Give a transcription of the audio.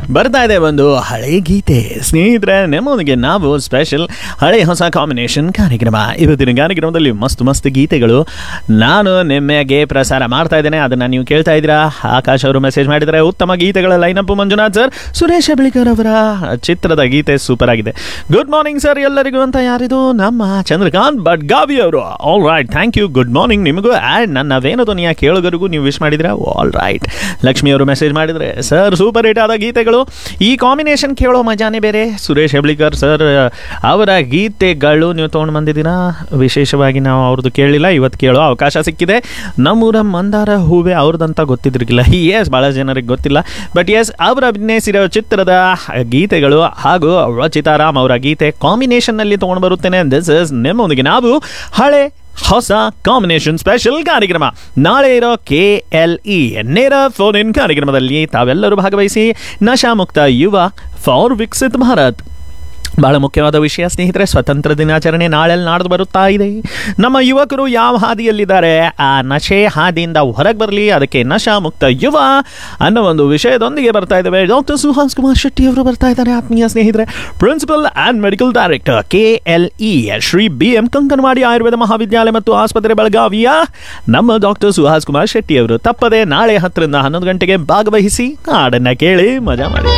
ಬರ್ತಾ ಇದೆ ಒಂದು ಹಳೆ ಗೀತೆ. ಸ್ನೇಹಿತರೆ, ನಿಮ್ಮೊಂದಿಗೆ ನಾವು ಸ್ಪೆಷಲ್ ಹಳೆ ಹೊಸ ಕಾಂಬಿನೇಷನ್ ಕಾರ್ಯಕ್ರಮ. ಇವತ್ತಿನ ಕಾರ್ಯಕ್ರಮದಲ್ಲಿ ಮಸ್ತ್ ಗೀತೆಗಳು ನಾನು ನಿಮಗೆ ಪ್ರಸಾರ ಮಾಡ್ತಾ ಇದ್ದೇನೆ. ಅದನ್ನು ನೀವು ಕೇಳ್ತಾ ಇದ್ದೀರಾ. ಆಕಾಶ್ ಅವರು ಮೆಸೇಜ್ ಮಾಡಿದರೆ ಉತ್ತಮ ಗೀತೆಗಳ ಲೈನಪ್ ಮಂಜುನಾಥ್ ಸರ್, ಸುರೇಶ್ ಹೆಬ್ಳಿಕರ್ ಅವರ ಚಿತ್ರದ ಗೀತೆ ಸೂಪರ್ ಆಗಿದೆ. ಗುಡ್ ಮಾರ್ನಿಂಗ್ ಸರ್ ಎಲ್ಲರಿಗೂ ಅಂತ ಯಾರಿದು? ನಮ್ಮ ಚಂದ್ರಕಾಂತ್ ಬಡ್ಗಾವಿ ಅವರು. All right, thank you. Good morning ನಿಮಗೂ ಆ್ಯಂಡ್ ನನ್ನ ವೇಣುಧ್ವನಿಯ ಕೇಳುಗರಿಗೂ ನೀವು ವಿಶ್ ಮಾಡಿದ್ರೆ ಆಲ್ ರೈಟ್. ಲಕ್ಷ್ಮಿ ಅವರು ಮೆಸೇಜ್ ಮಾಡಿದರೆ ಸರ್ ಸೂಪರ್ ಹಿಟ್ ಆದ ಗೀತೆಗಳು, ಈ ಕಾಂಬಿನೇಷನ್ ಕೇಳೋ ಮಜಾನೇ ಬೇರೆ. ಸುರೇಶ್ ಹೆಬ್ಳಿಕರ್ ಸರ್ ಅವರ ಗೀತೆಗಳು ನೀವು ತೊಗೊಂಡು ಬಂದಿದ್ದೀರಾ. ವಿಶೇಷವಾಗಿ ನಾವು ಅವ್ರದ್ದು ಕೇಳಲಿಲ್ಲ, ಇವತ್ತು ಕೇಳೋ ಅವಕಾಶ ಸಿಕ್ಕಿದೆ. ನಮ್ಮೂರ ಮಂದಾರ ಹೂವೆ ಅವ್ರದ್ದಂತ ಗೊತ್ತಿದ್ರಿಗಿಲ್ಲ. ಎಸ್, ಭಾಳ ಜನರಿಗೆ ಗೊತ್ತಿಲ್ಲ. ಬಟ್ ಎಸ್, ಅವರು ಅಭಿನಯಿಸಿರೋ ಚಿತ್ರದ ಗೀತೆಗಳು ಹಾಗೂ ರಚಿತಾರಾಮ್ ಅವರ ಗೀತೆ ಕಾಂಬಿನೇಷನ್ನಲ್ಲಿ ತೊಗೊಂಡು ಬರುತ್ತೇನೆ. ದಿಸ್ ಇಸ್ ನಿಮ್ಮೊಂದಿಗೆ ನಾವು ಹಳೆ ಹೊಸ ಕಾಂಬಿನೇಷನ್ ಸ್ಪೆಷಲ್ ಕಾರ್ಯಕ್ರಮ. ನಾಳೆ ಇರೋ KLE ನೇರ ಫೋನ್ ಇನ್ ಕಾರ್ಯಕ್ರಮದಲ್ಲಿ ತಾವೆಲ್ಲರೂ ಭಾಗವಹಿಸಿ ನಶಾ ಮುಕ್ತ ಯುವ ಫಾರ್ ವಿಕಸಿತ್ ಭಾರತ್. ಬಹಳ ಮುಖ್ಯವಾದ ವಿಷಯ ಸ್ನೇಹಿತರೆ, ಸ್ವತಂತ್ರ ದಿನಾಚರಣೆ ನಾಳೆ ನಾಡ್ದು ಬರುತ್ತಾ ಇದೆ. ನಮ್ಮ ಯುವಕರು ಯಾವ ಹಾದಿಯಲ್ಲಿದ್ದಾರೆ, ಆ ನಶೆ ಹಾದಿಯಿಂದ ಹೊರಗೆ ಬರಲಿ, ಅದಕ್ಕೆ ನಶಾ ಮುಕ್ತ ಯುವ ಅನ್ನೋ ಒಂದು ವಿಷಯದೊಂದಿಗೆ ಬರ್ತಾ ಇದ್ದೇವೆ. ಡಾಕ್ಟರ್ ಸುಹಾಸ್ ಕುಮಾರ್ ಶೆಟ್ಟಿ ಅವರು ಬರ್ತಾ ಇದ್ದಾರೆ. ಆತ್ಮೀಯ ಸ್ನೇಹಿತರೆ, principal and medical director KLE Shri BM Kankanwadi Ayurveda ಮಹಾವಿದ್ಯಾಲಯ ಮತ್ತು ಆಸ್ಪತ್ರೆ ಬೆಳಗಾವಿಯ ನಮ್ಮ ಡಾಕ್ಟರ್ ಸುಹಾಸ್ ಕುಮಾರ್ ಶೆಟ್ಟಿ ಅವರು ತಪ್ಪದೆ ನಾಳೆ 10 ರಿಂದ 11 ಗಂಟೆಗೆ ಭಾಗವಹಿಸಿ ಹಾಡನ್ನು ಕೇಳಿ ಮಜಾ ಮಾಡಿ.